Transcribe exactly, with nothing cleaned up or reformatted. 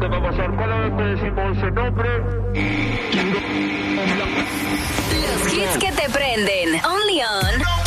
que va a pasar cada vez que decimos ese nombre. Los hits que te prenden. Only on